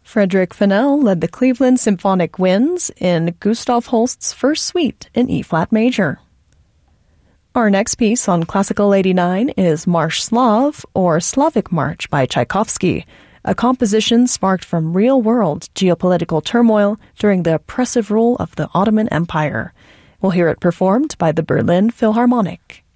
Frederick Fennell led the Cleveland Symphonic Winds in Gustav Holst's First Suite in E-flat major. Our next piece on Classical 89 is Marsch Slav, or Slavic March by Tchaikovsky, a composition sparked from real-world geopolitical turmoil during the oppressive rule of the Ottoman Empire. We'll hear it performed by the Berlin Philharmonic.